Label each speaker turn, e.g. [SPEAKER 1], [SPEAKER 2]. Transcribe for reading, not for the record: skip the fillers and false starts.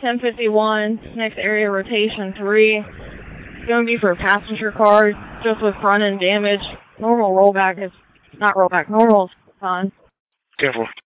[SPEAKER 1] 1051, next area rotation 3. It's going to be for a passenger car, just with front end damage. Normal rollback is, not rollback, normal is fine.
[SPEAKER 2] Careful.